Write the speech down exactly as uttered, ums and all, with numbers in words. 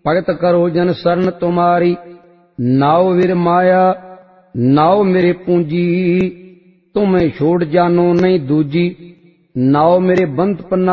भगत करो जन शरण तुम्हारी। नाओ वीर माया नाओ मेरे पूंजी, तुम्हें छोड़ जानो नहीं दूजी। नाओ मेरे बंत पन्ना